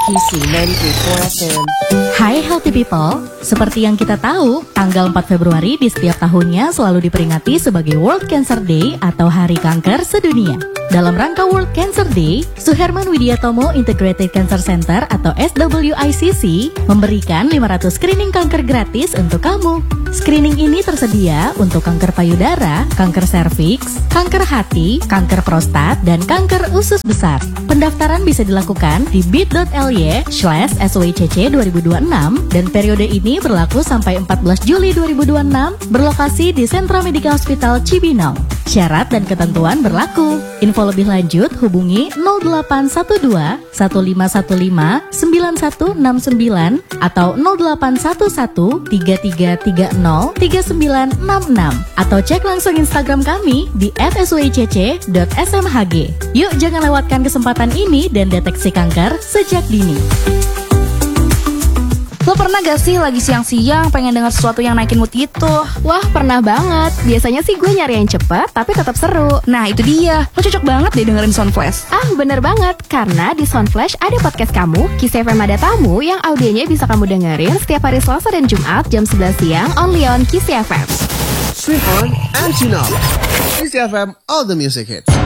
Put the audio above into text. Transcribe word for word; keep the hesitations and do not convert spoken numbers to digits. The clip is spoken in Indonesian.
Kisi sembilan tiga empat F M. Hai healthy people, seperti yang kita tahu, tanggal empat Februari di setiap tahunnya selalu diperingati sebagai World Cancer Day atau Hari Kanker Sedunia. Dalam rangka World Cancer Day, Suherman Widiatomo Integrated Cancer Center atau S W I C C memberikan lima ratus screening kanker gratis untuk kamu. Screening ini tersedia untuk kanker payudara, kanker serviks, kanker hati, kanker prostat, dan kanker usus besar. Pendaftaran bisa dilakukan di bit.ly slash swicc dua ribu dua puluh enam dan periode ini berlaku sampai empat belas Juli dua ribu dua puluh enam, berlokasi di Sentra Medica Hospital Cibinong. Syarat dan ketentuan berlaku. Info lebih lanjut hubungi nol delapan satu dua satu lima satu lima sembilan satu enam sembilan atau nol delapan satu satu tiga tiga tiga nol tiga sembilan enam enam atau cek langsung Instagram kami di at swicc dot s m h g. Yuk jangan lewatkan kesempatan ini dan deteksi kanker sejak dini. Lo pernah gak sih lagi siang-siang pengen denger sesuatu yang naikin mood gitu? Wah, pernah banget. Biasanya sih gue nyari yang cepet, tapi tetap seru. Nah, itu dia. Lo cocok banget deh dengerin Soundflash. Ah, bener banget. Karena di Soundflash ada podcast kamu, Kisi F M Ada Tamu, yang audionya bisa kamu dengerin setiap hari Selasa dan Jumat jam sebelas siang only on Kisi F M. Stream on and tune up. Kisi F M, all the music hits.